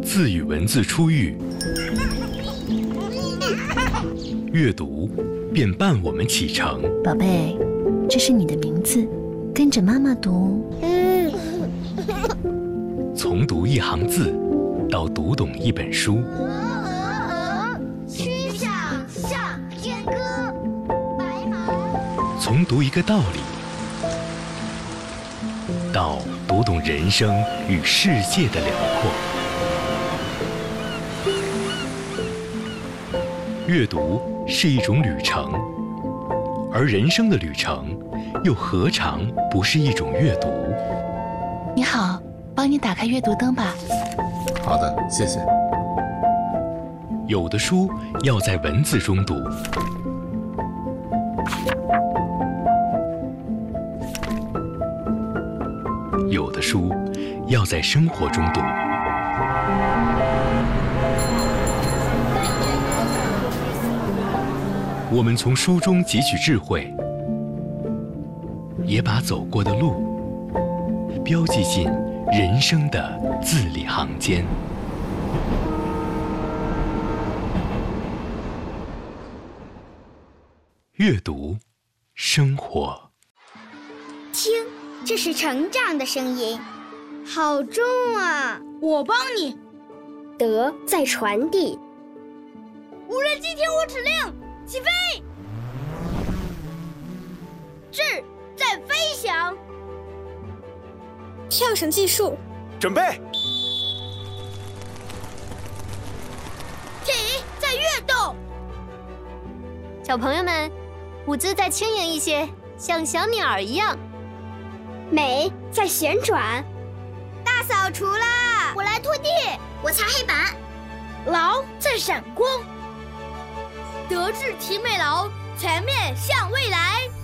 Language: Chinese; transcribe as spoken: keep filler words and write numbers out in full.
字与文字初遇，阅读便伴我们启程。 宝贝，这是你的名字，跟着妈妈读。 从读一行字，到读懂一本书。 曲项向天歌，白马。 从读一个道理，到读懂人生与世界的辽阔。阅读是一种旅程，而人生的旅程，又何尝不是一种阅读？ 你好，帮你打开阅读灯吧。 好的，谢谢。 有的书要在文字中读，有的书要在生活中读。我们从书中汲取智慧，也把走过的路标记进人生的字里行间。阅读，生活。 听，这是成长的声音，好重啊！ 我帮你。 德在传递。 无人机听我指令，起飞！智在飞翔。 跳绳计数， 准备。 体在跃动。 小朋友们，舞姿再轻盈一些，像小鸟一样。 美在旋转。 大扫除啦！ 我来拖地，我擦黑板。 劳在闪光。德智体美劳，全面向未来。